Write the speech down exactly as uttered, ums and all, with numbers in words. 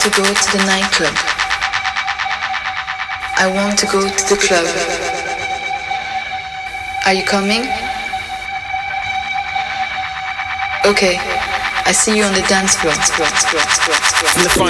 to go to the nightclub. I want to go to the club. Are you coming? Okay, I see you on the dance floor. From the front